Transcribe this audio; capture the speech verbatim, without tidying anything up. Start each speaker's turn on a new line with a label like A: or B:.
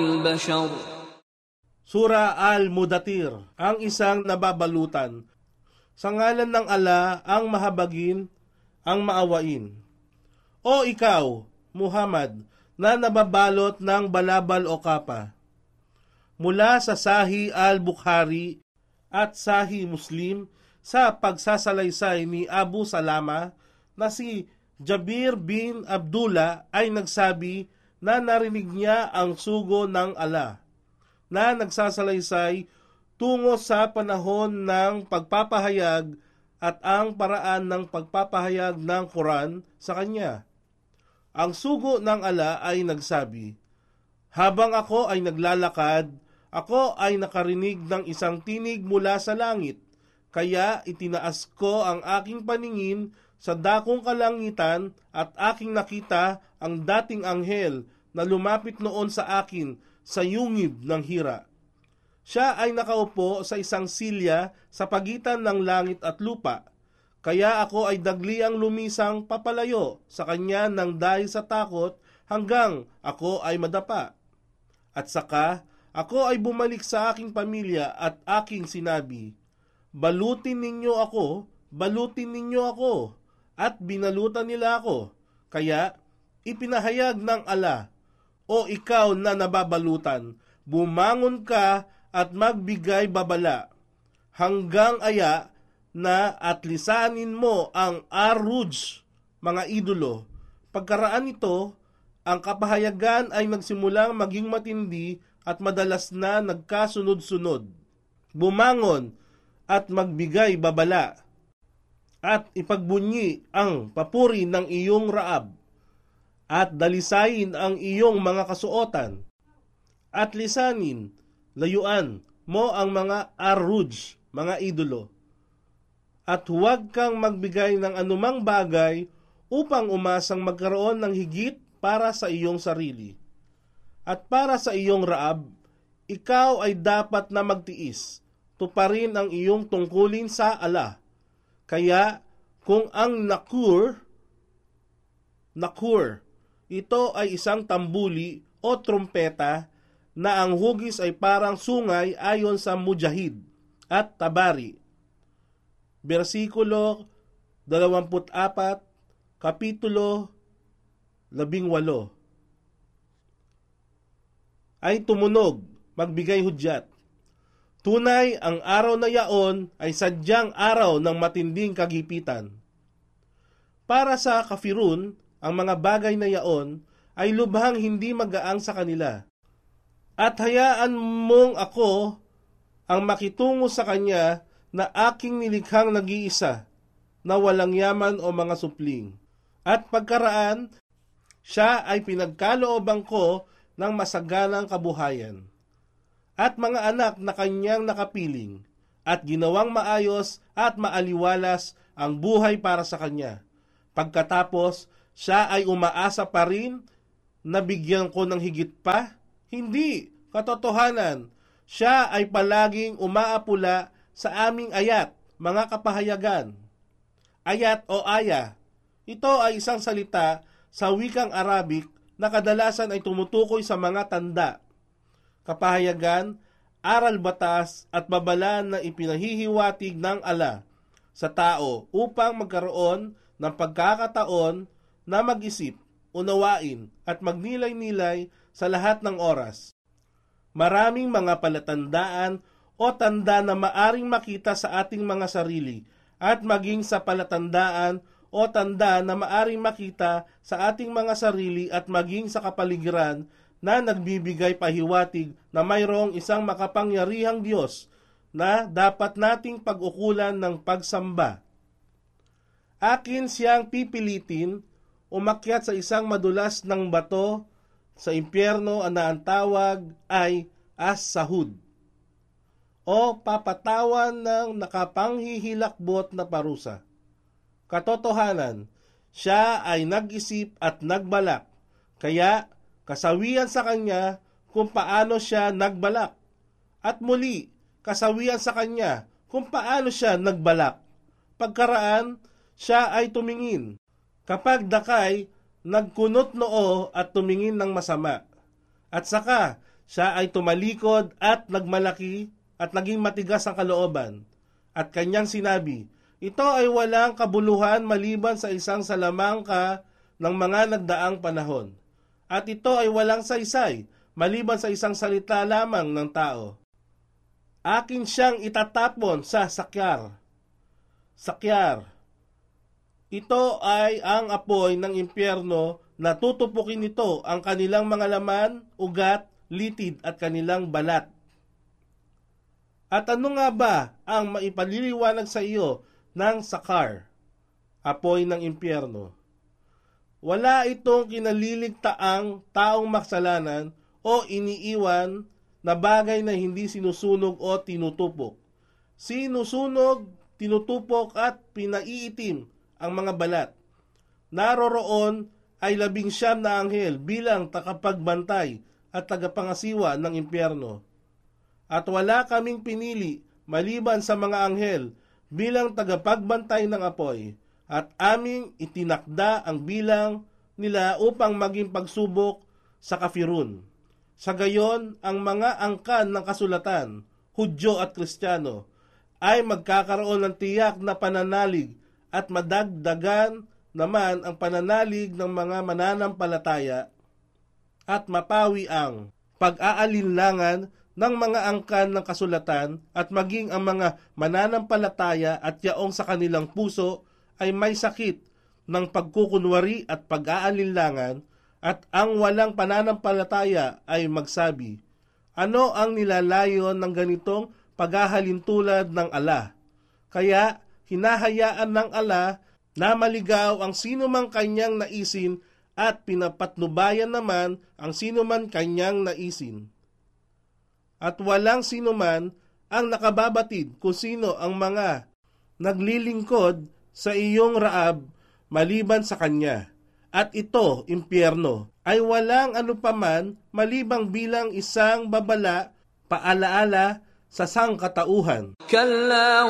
A: البشر.
B: Sura Al-Mudatir, ang isang nababalutan. Sa ngalan ng ala, ang mahabagin, ang maawain. O ikaw, Muhammad, na nababalot ng balabal o kapa. Mula sa Sahih al-Bukhari at Sahih Muslim sa pagsasalaysay ni Abu Salama na si Jabir bin Abdullah ay nagsabi na narinig niya ang sugo ng ala na nagsasalaysay tungo sa panahon ng pagpapahayag at ang paraan ng pagpapahayag ng Quran sa kanya. Ang sugo ng ala ay nagsabi, habang ako ay naglalakad, ako ay nakarinig ng isang tinig mula sa langit, kaya itinaas ko ang aking paningin sa dakong kalangitan at aking nakita ang dating anghel na lumapit noon sa akin sa yungib ng hira. Siya ay nakaupo sa isang silya sa pagitan ng langit at lupa, kaya ako ay dagliang lumisang papalayo sa kanya ng dahil sa takot hanggang ako ay madapa. At saka, ako ay bumalik sa aking pamilya at aking sinabi, balutin ninyo ako, balutin ninyo ako, at binalutan nila ako. Kaya, ipinahayag ng ala, o ikaw na nababalutan, bumangon ka at magbigay babala, hanggang aya na at lisanin mo ang Ar-Ruj, mga idolo. Pagkaraan nito, ang kapahayagan ay nagsimulang maging matindi at madalas na nagkasunod-sunod. Bumangon at magbigay babala, at ipagbunyi ang papuri ng iyong Raab, at dalisayin ang iyong mga kasuotan, at lisanin, layuan mo ang mga Ar-Ruj, mga idolo. At huwag kang magbigay ng anumang bagay upang umasang magkaroon ng higit para sa iyong sarili. At para sa iyong Raab, ikaw ay dapat na magtiis, tuparin ang iyong tungkulin sa ala. Kaya kung ang nakur, nakur, ito ay isang tambuli o trumpeta na ang hugis ay parang sungay ayon sa Mujahid at Tabari. Versikulo dalawampu't apat, Kapitulo labing walo. Ay tumunog, magbigay hudyat. Tunay, ang araw na yaon ay sadyang araw ng matinding kagipitan. Para sa kafirun, ang mga bagay na yaon ay lubhang hindi magaang sa kanila. At hayaan mong ako ang makitungo sa kanya na aking nilikhang nag-iisa, na walang yaman o mga supling. At pagkaraan, siya ay pinagkalooban ko ng masaganang kabuhayan. At mga anak na kanyang nakapiling, at ginawang maayos at maaliwalas ang buhay para sa kanya. Pagkatapos, siya ay umaasa pa rin na bigyan ko ng higit pa? Hindi, katotohanan. Siya ay palaging umaapula sa aming ayat, mga kapahayagan. Ayat o aya, ito ay isang salita sa wikang Arabic na kadalasan ay tumutukoy sa mga tanda, kapahayagan, aral batas at babala na ipinahihiwatig ng ala sa tao upang magkaroon ng pagkakataon na mag-isip, unawain at magnilay-nilay sa lahat ng oras. Maraming mga palatandaan o tanda na maaring makita sa ating mga sarili at maging sa palatandaan o tanda na maaring makita sa ating mga sarili at maging sa kapaligiran na nagbibigay pahiwatig na mayroong isang makapangyarihang Diyos na dapat nating pag-ukulan ng pagsamba. Akin siyang pipilitin umakyat sa isang madulas ng bato sa impyerno na ang tawag ay As-Sahud o papatawan ng nakapanghihilakbot na parusa. Katotohanan, siya ay nag-isip at nagbalak, kaya kasawian sa kanya kung paano siya nagbalak, at muli kasawian sa kanya kung paano siya nagbalak. Pagkaraan, siya ay tumingin. Kapag dakay, nagkunot noo at tumingin ng masama. At saka, Siya ay tumalikod at nagmalaki at naging matigas ang kalooban. At kanyang sinabi, ito ay walang kabuluhan maliban sa isang salamangka ng mga nagdaang panahon. At ito ay walang saysay maliban sa isang salita lamang ng tao. Akin siyang itatapon sa sakyar. Sakyar. Ito ay ang apoy ng impyerno na tutupukin nito ang kanilang mga laman, ugat, litid at kanilang balat. At ano nga ba ang maipaliliwanag sa iyo ng sakar, apoy ng impyerno? Wala itong kinaliligtaang taong maksalanan o iniiwan na bagay na hindi sinusunog o tinutupok. Sinusunog, tinutupok at pinaiitim ang mga balat. Naroroon ay labing siyam na anghel bilang takapagbantay at tagapangasiwa ng impyerno. At wala kaming pinili maliban sa mga anghel bilang tagapagbantay ng apoy, at aming itinakda ang bilang nila upang maging pagsubok sa kafirun. Sa gayon, ang mga angkan ng kasulatan, Hudyo at Kristiyano, ay magkakaroon ng tiyak na pananalig at madagdagan naman ang pananalig ng mga mananampalataya at mapawi ang pag-aalinlangan ng mga angkan ng kasulatan at maging ang mga mananampalataya at yaong sa kanilang puso ay may sakit ng pagkukunwari at pag-aalinlangan, at ang walang pananampalataya ay magsabi, ano ang nilalayon ng ganitong paghahalintulad ng ala? Kaya hinahayaan ng ala na maligaw ang sinumang kanyang naisin at pinapatnubayan naman ang sinuman kanyang naisin. At walang sinuman ang nakababatid kung sino ang mga naglilingkod sa iyong Raab maliban sa kanya. At ito, impyerno, ay walang anupaman malibang bilang isang babala paalaala sa sangkatauhan.
A: Kalla